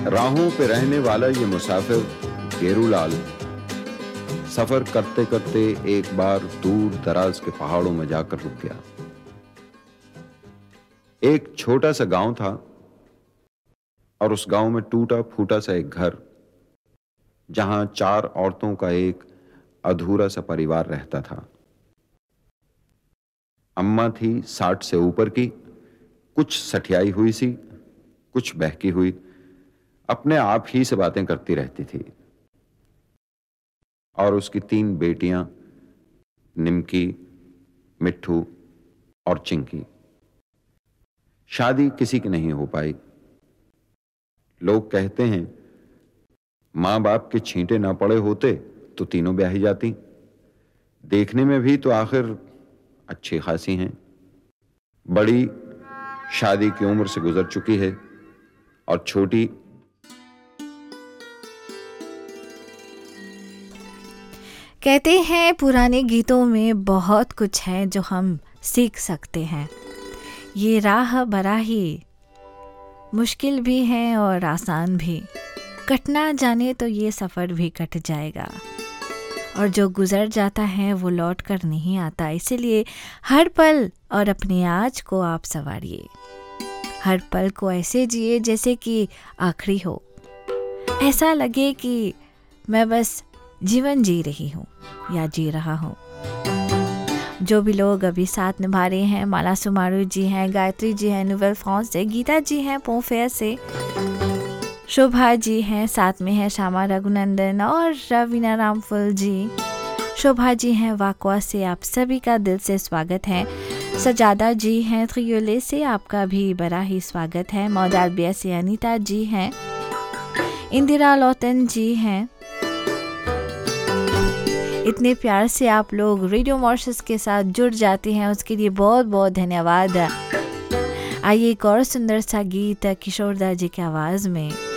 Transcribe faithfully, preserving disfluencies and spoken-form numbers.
राहों पे रहने वाला ये मुसाफिर गेरूलाल सफर करते करते एक बार दूर दराज के पहाड़ों में जाकर रुक गया। एक छोटा सा गांव था और उस गांव में टूटा फूटा सा एक घर, जहां चार औरतों का एक अधूरा सा परिवार रहता था। अम्मा थी साठ से ऊपर की, कुछ सठियाई हुई सी, कुछ बहकी हुई, अपने आप ही से बातें करती रहती थी। और उसकी तीन बेटियां, निमकी, मिट्ठू और चिंकी। शादी किसी की नहीं हो पाई। लोग कहते हैं मां बाप के छींटे ना पड़े होते तो तीनों ब्याही जाती। देखने में भी तो आखिर अच्छी खासी हैं। बड़ी शादी की उम्र से गुजर चुकी है और छोटी कहते हैं पुराने गीतों में बहुत कुछ है जो हम सीख सकते हैं। ये राह बड़ा ही मुश्किल भी है और आसान भी। कटना जाने तो ये सफ़र भी कट जाएगा, और जो गुज़र जाता है वो लौट कर नहीं आता। इसीलिए हर पल और अपने आज को आप संवारिए। हर पल को ऐसे जिए जैसे कि आखिरी हो। ऐसा लगे कि मैं बस जीवन जी रही हूँ या जी रहा हूँ। जो भी लोग अभी साथ निभा रहे हैं, माला सुमारू जी हैं, गायत्री जी हैं नोवेल फ्रांस से, गीता जी हैं पोफेयर से, शोभा जी हैं, साथ में है श्यामा रघुनंदन और रवीना रामफुल जी। शोभा जी हैं वाकवा से, आप सभी का दिल से स्वागत है। सजादा जी हैं थ्रियोले से, आपका भी बड़ा ही स्वागत है। मौदालबिया से अनीता जी हैं। इंदिरा लौतन जी हैं। इतने प्यार से आप लोग रेडियो मॉरिशस के साथ जुड़ जाते हैं, उसके लिए बहुत बहुत धन्यवाद। आइए एक और सुंदर सा गीत किशोरदा जी की आवाज़ में।